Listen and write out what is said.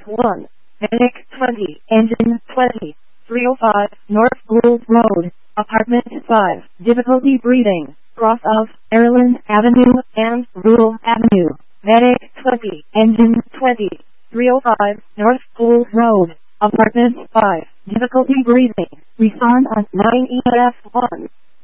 1. Medic 20, Engine 20, 305, North Gould Road, Apartment 5, difficulty breathing, cross of Ireland Avenue and Rule Avenue. Medic 20, Engine 20, 305, North Gould Road, Apartment 5, difficulty breathing, respond on 9 EF 1.